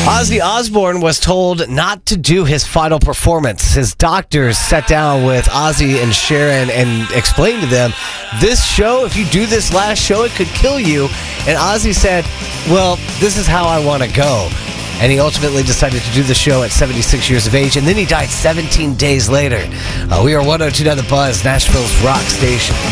Ozzy Osbourne was told not to do his final performance. His doctors sat down with Ozzy and Sharon and explained to them, this show, if you do this last show, it could kill you. And Ozzy said, well, this is how I want to go. And he ultimately decided to do the show at 76 years of age, and then he died 17 days later. We are 102.9 The Buzz, Nashville's rock station.